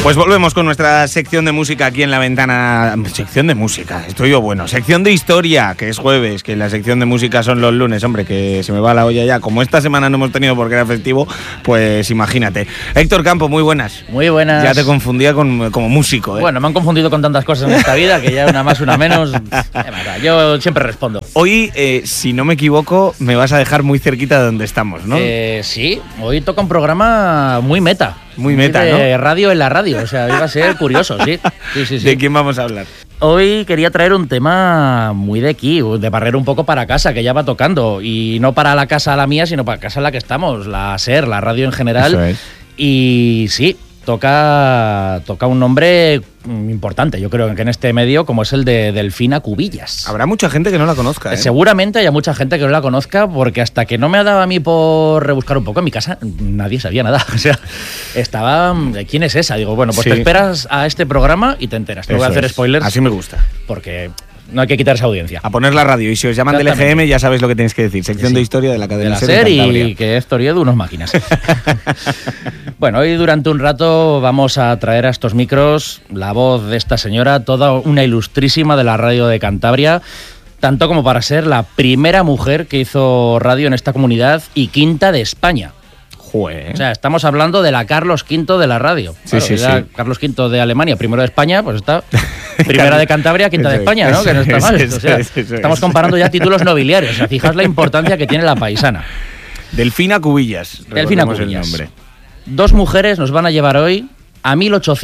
Pues volvemos con nuestra sección de música aquí en La Ventana. Sección de música, estoy yo bueno. Sección de historia, que es jueves, que la sección de música son los lunes. Hombre, que se me va la olla ya. Como esta semana no hemos tenido porque era festivo, pues imagínate. Héctor Campo, muy buenas. Muy buenas. Ya te confundía como músico, ¿eh? Bueno, me han confundido con tantas cosas en esta vida que ya una más, una menos. Yo siempre respondo. Hoy, si no me equivoco, me vas a dejar muy cerquita de donde estamos, ¿no? Sí, hoy toca un programa muy meta. Muy meta, ¿no? Radio en la radio, o sea, iba a ser curioso, sí. Sí. ¿De quién vamos a hablar? Hoy quería traer un tema muy de aquí, de barrer un poco para casa, que ya va tocando. Y no para la casa la mía, sino para la casa en la que estamos, la SER, la radio en general. Eso es. Y sí, toca un nombre importante, yo creo que en este medio, como es el de Delfina Cubillas. Habrá mucha gente que no la conozca, ¿eh? Seguramente haya mucha gente que no la conozca, porque hasta que no me ha dado a mí por rebuscar un poco en mi casa, nadie sabía nada. O sea, estaba... ¿Quién es esa? Digo, bueno, pues Sí. te esperas a este programa y te enteras. No voy a hacer spoilers. Así me gusta. Porque no hay que quitar esa audiencia. A poner la radio, y si os llaman del EGM ya sabéis lo que tenéis que decir. Sección Sí. de historia de la De cadena la SER SER en Cantabria. y que Héctor Iedo, unos máquinas. Bueno, hoy durante un rato vamos a traer a estos micros la voz de esta señora, toda una ilustrísima de la radio de Cantabria, tanto como para ser la primera mujer que hizo radio en esta comunidad y quinta de España. Joder. O sea, estamos hablando de la Carlos V de la radio. Sí, sí. Carlos V de Alemania, primero de España, pues está primera de Cantabria, quinta de España, ¿no? Que no está mal. O sea, estamos comparando ya títulos nobiliarios. O sea, fijaos la importancia que tiene la paisana. Delfina Cubillas. Delfina recordemos Cubillas. el nombre. Dos mujeres nos van a llevar hoy a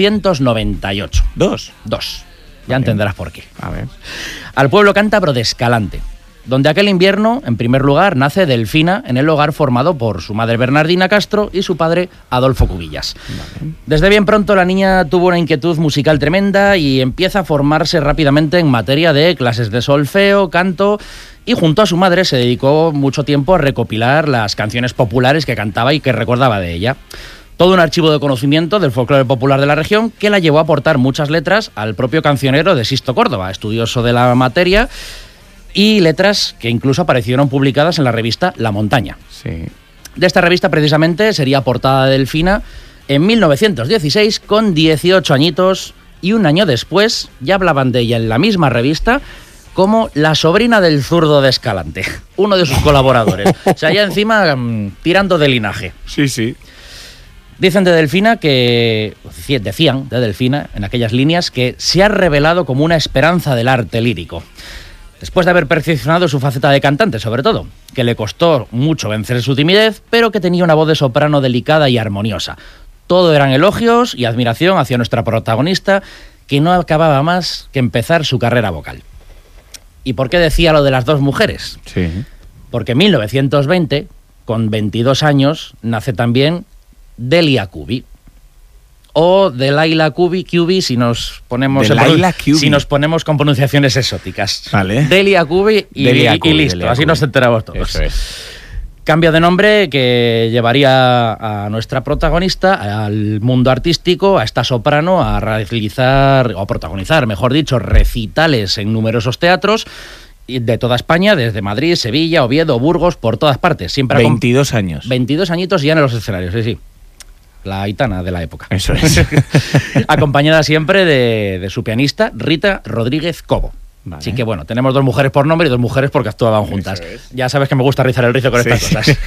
1898. Dos. Ya entenderás por qué. A ver. Al pueblo cántabro de Escalante, donde aquel invierno, en primer lugar, nace Delfina en el hogar formado por su madre Bernardina Castro y su padre Adolfo Cubillas. Vale. Desde bien pronto la niña tuvo una inquietud musical tremenda y empieza a formarse rápidamente en materia de clases de solfeo, canto, y junto a su madre se dedicó mucho tiempo a recopilar las canciones populares que cantaba y que recordaba de ella. Todo un archivo de conocimiento del folclore popular de la región que la llevó a aportar muchas letras al propio cancionero de Sisto Córdoba, estudioso de la materia, y letras que incluso aparecieron publicadas en la revista La Montaña. Sí. De esta revista precisamente sería portada de Delfina en 1916 con 18 añitos, y un año después ya hablaban de ella en la misma revista como la sobrina del zurdo de Escalante, uno de sus colaboradores. O sea, ya encima tirando de linaje. Sí. Dicen de Delfina decían de Delfina en aquellas líneas que se ha revelado como una esperanza del arte lírico. Después de haber perfeccionado su faceta de cantante, sobre todo, que le costó mucho vencer su timidez, pero que tenía una voz de soprano delicada y armoniosa. Todo eran elogios y admiración hacia nuestra protagonista, que no acababa más que empezar su carrera vocal. ¿Y por qué decía lo de las dos mujeres? Sí. Porque en 1920, con 22 años, nace también Delia Cubi. O Delilah Cubi si nos ponemos si nos ponemos con pronunciaciones exóticas. Vale. Delia Cubi y listo, Delia así Cubi. nos enteramos todos. Eso es. Cambio de nombre que llevaría a nuestra protagonista al mundo artístico, a esta soprano, a realizar, o a protagonizar, mejor dicho, recitales en numerosos teatros de toda España, desde Madrid, Sevilla, Oviedo, Burgos, por todas partes. Siempre 22 años. 22 añitos ya en los escenarios, sí. La gitana de la época. Eso es. Acompañada siempre de su pianista, Rita Rodríguez Cobo. Vale. Así que bueno, tenemos dos mujeres por nombre y dos mujeres porque actuaban juntas. Eso es. Ya sabes que me gusta rizar el rizo con estas cosas.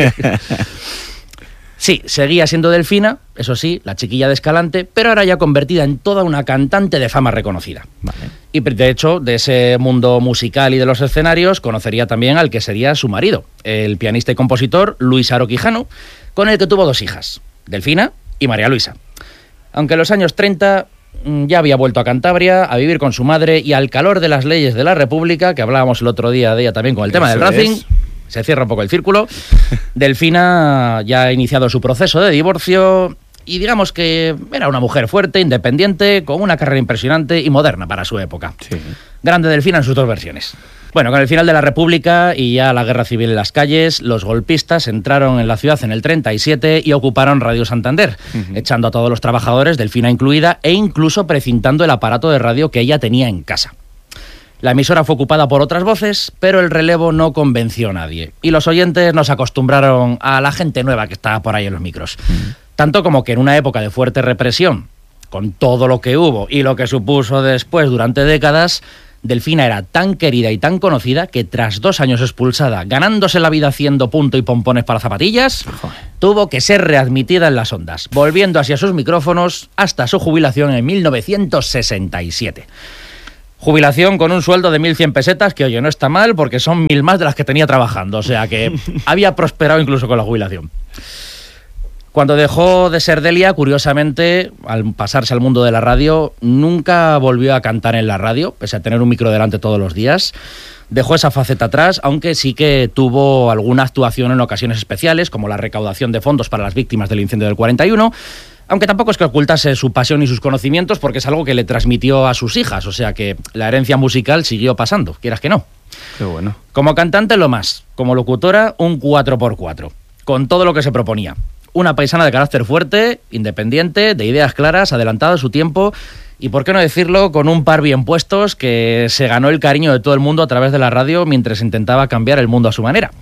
Sí, seguía siendo Delfina, eso sí, la chiquilla de Escalante, pero ahora ya convertida en toda una cantante de fama reconocida. Vale. Y de hecho, de ese mundo musical y de los escenarios, conocería también al que sería su marido, el pianista y compositor Luis Aro Quijano, con el que tuvo dos hijas, Delfina y María Luisa. Aunque en los años 30 ya había vuelto a Cantabria a vivir con su madre y al calor de las leyes de la República, que hablábamos el otro día de ella también con el tema del Racing, se cierra un poco el círculo. Delfina ya ha iniciado su proceso de divorcio y digamos que era una mujer fuerte, independiente, con una carrera impresionante y moderna para su época. Sí. Grande Delfina en sus dos versiones. Bueno, con el final de la República y ya la guerra civil en las calles, los golpistas entraron en la ciudad en el 37 y ocuparon Radio Santander, echando a todos los trabajadores, Delfina incluida, e incluso precintando el aparato de radio que ella tenía en casa. La emisora fue ocupada por otras voces, pero el relevo no convenció a nadie. Y los oyentes nos acostumbraron a la gente nueva que estaba por ahí en los micros. Tanto como que en una época de fuerte represión con todo lo que hubo y lo que supuso después durante décadas, Delfina era tan querida y tan conocida que tras 2 años expulsada, ganándose la vida haciendo punto y pompones para zapatillas, tuvo que ser readmitida en las ondas, volviendo así a sus micrófonos hasta su jubilación en 1967. Jubilación con un sueldo de 1.100 pesetas, que oye, no está mal porque son 1.000 más de las que tenía trabajando, o sea que había prosperado incluso con la jubilación. Cuando dejó de ser Delia, curiosamente, al pasarse al mundo de la radio, nunca volvió a cantar en la radio, pese a tener un micro delante todos los días. Dejó esa faceta atrás, aunque sí que tuvo alguna actuación en ocasiones especiales, como la recaudación de fondos para las víctimas del incendio del 41, aunque tampoco es que ocultase su pasión y sus conocimientos, porque es algo que le transmitió a sus hijas, o sea que la herencia musical siguió pasando, quieras que no. Qué bueno. Como cantante, lo más. Como locutora, un 4x4, con todo lo que se proponía. Una paisana de carácter fuerte, independiente, de ideas claras, adelantada a su tiempo y, por qué no decirlo, con un par bien puestos que se ganó el cariño de todo el mundo a través de la radio mientras intentaba cambiar el mundo a su manera.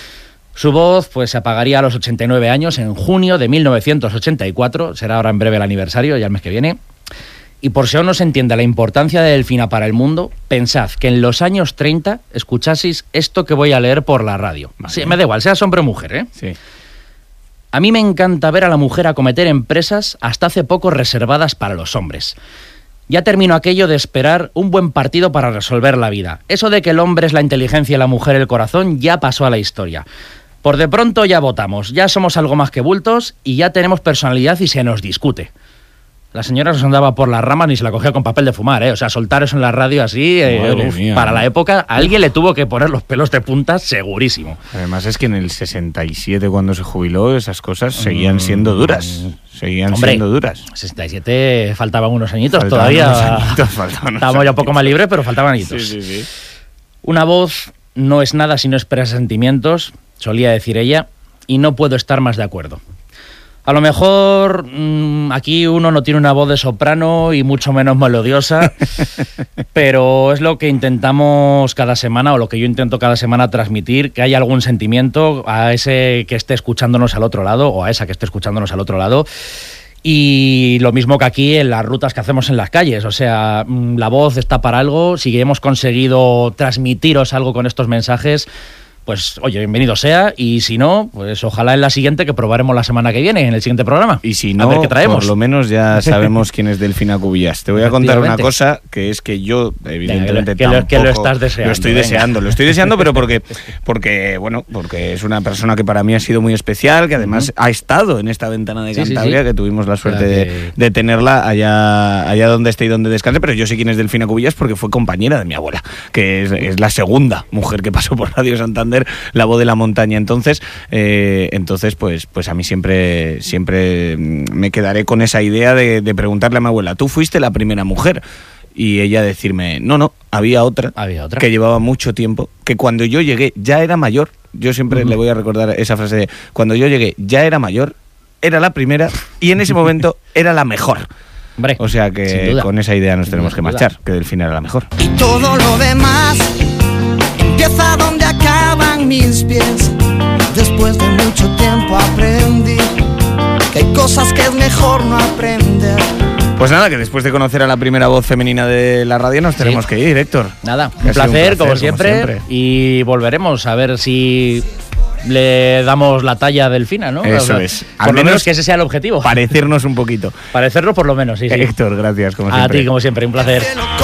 Su voz pues se apagaría a los 89 años en junio de 1984, será ahora en breve el aniversario, ya el mes que viene. Y por si aún no se entiende la importancia de Delfina para el mundo, pensad que en los años 30 escuchaseis esto que voy a leer por la radio. Vale. Sí, me da igual, seas hombre o mujer, ¿eh? Sí. A mí me encanta ver a la mujer acometer empresas hasta hace poco reservadas para los hombres. Ya terminó aquello de esperar un buen partido para resolver la vida. Eso de que el hombre es la inteligencia y la mujer el corazón ya pasó a la historia. Por de pronto ya votamos, ya somos algo más que bultos y ya tenemos personalidad y se nos discute. La señora se andaba por las ramas ni se la cogía con papel de fumar, ¿eh? O sea, soltar eso en la radio así, para la época, a alguien le tuvo que poner los pelos de punta segurísimo. Además es que en el 67, cuando se jubiló, esas cosas seguían siendo duras. Seguían siendo duras. 67 faltaban unos añitos todavía. Estábamos ya un poco más libres, pero faltaban añitos. Sí. Una voz no es nada si no expresa sentimientos, solía decir ella, y no puedo estar más de acuerdo. A lo mejor aquí uno no tiene una voz de soprano y mucho menos melodiosa, pero es lo que intentamos cada semana, o lo que yo intento cada semana transmitir, que haya algún sentimiento a ese que esté escuchándonos al otro lado, o a esa que esté escuchándonos al otro lado. Y lo mismo que aquí en las rutas que hacemos en las calles, o sea, la voz está para algo. Si hemos conseguido transmitiros algo con estos mensajes, pues oye, bienvenido sea, y si no, pues ojalá en la siguiente, que probaremos la semana que viene, en el siguiente programa. Y si no, a ver qué traemos. Por lo menos ya sabemos quién es Delfina Cubillas. Te voy a contar una cosa, que es que yo, evidentemente, que lo estás deseando. Lo estoy deseando, pero porque es una persona que para mí ha sido muy especial, que además ha estado en esta ventana de Cantabria, que tuvimos la suerte de tenerla allá donde esté y donde descanse, pero yo sé quién es Delfina Cubillas porque fue compañera de mi abuela, que es la segunda mujer que pasó por Radio Santander, la voz de la montaña. Entonces pues a mí siempre me quedaré con esa idea de preguntarle a mi abuela, ¿tú fuiste la primera mujer? Y ella decirme, no, había otra que llevaba mucho tiempo, que cuando yo llegué ya era mayor. Yo siempre le voy a recordar esa frase de, cuando yo llegué ya era mayor, era la primera y en ese momento era la mejor. Hombre, o sea que con esa idea nos tenemos que marchar, que Delfina era la mejor. Y todo lo demás empieza donde acaban mis pies. Después de mucho tiempo aprendí que hay cosas que es mejor no aprender. Pues nada, que después de conocer a la primera voz femenina de la radio nos tenemos que ir, Héctor. Nada, un placer como siempre, y volveremos a ver si le damos la talla a Delfina, ¿no? Eso es. Por lo menos que ese sea el objetivo. Parecernos un poquito. Parecernos por lo menos, sí. Héctor, gracias, como siempre. A ti, como siempre, un placer.